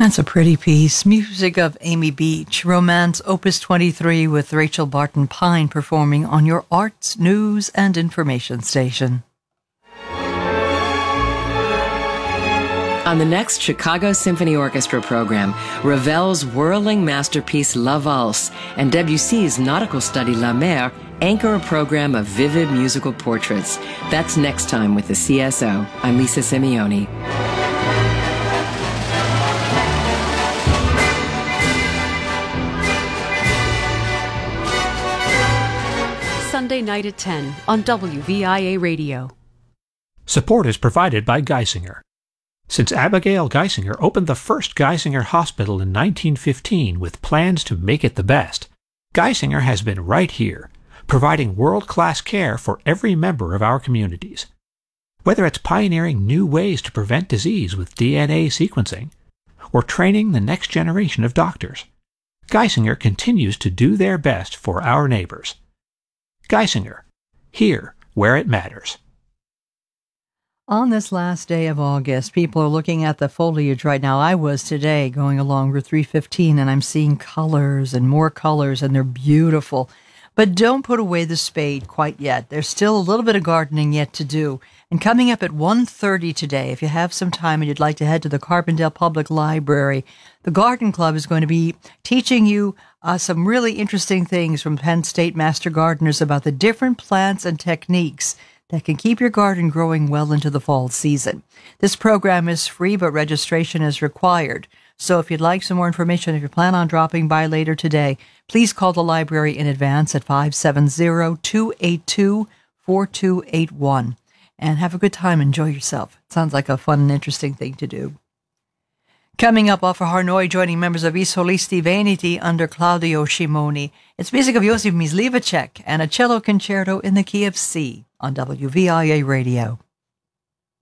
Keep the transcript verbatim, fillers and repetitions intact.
That's a pretty piece. Music of Amy Beach, Romance Opus twenty-three with Rachel Barton Pine performing on your arts, news, and information station. On the next Chicago Symphony Orchestra program, Ravel's whirling masterpiece La Valse and Debussy's nautical study La Mer anchor a program of vivid musical portraits. That's next time with the C S O. I'm Lisa Simeoni. Sunday night at ten on W V I A Radio. Support is provided by Geisinger. Since Abigail Geisinger opened the first Geisinger Hospital in nineteen fifteen with plans to make it the best, Geisinger has been right here, providing world-class care for every member of our communities. Whether it's pioneering new ways to prevent disease with D N A sequencing, or training the next generation of doctors, Geisinger continues to do their best for our neighbors. Geisinger, here where it matters. On this last day of August, people are looking at the foliage right now. I was today going along Route three fifteen, and I'm seeing colors and more colors, and they're beautiful. But don't put away the spade quite yet. There's still a little bit of gardening yet to do. And coming up at one thirty today, if you have some time and you'd like to head to the Carbondale Public Library, the Garden Club is going to be teaching you uh, some really interesting things from Penn State Master Gardeners about the different plants and techniques that can keep your garden growing well into the fall season. This program is free, but registration is required. So if you'd like some more information, if you plan on dropping by later today, please call the library in advance at five seven zero, two eight two, four two eight one. And have a good time. Enjoy yourself. It sounds like a fun and interesting thing to do. Coming up off of Hanoi, joining members of I Solisti Veneti under Claudio Scimoni. It's music of Josif Myslivacek and a cello concerto in the key of C on W V I A Radio.